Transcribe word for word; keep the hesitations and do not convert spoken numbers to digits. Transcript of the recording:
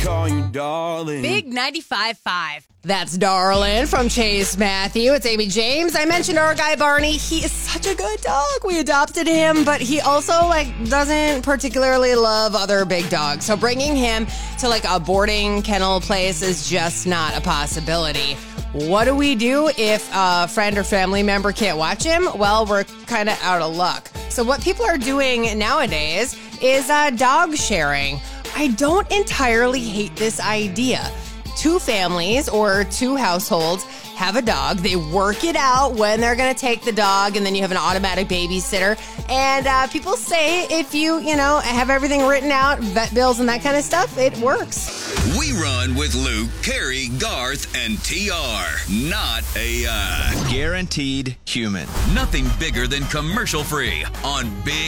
call you darling. Big ninety-five point five. That's Darlin' from Chase Matthew. It's Amy James. I mentioned our guy Barney. He is such a good dog. We adopted him, but he also like doesn't particularly love other big dogs. So bringing him to like a boarding kennel place is just not a possibility. What do we do if a friend or family member can't watch him? Well, we're kind of out of luck. So what people are doing nowadays is uh, dog sharing. I don't entirely hate this idea. Two families or two households have a dog. They work it out when they're going to take the dog, and then you have an automatic babysitter. And uh, people say if you, you know, have everything written out, vet bills and that kind of stuff, it works. We run with Luke, Carrie, Garth, and T R. Not a uh, Guaranteed human. Nothing bigger than commercial free on Big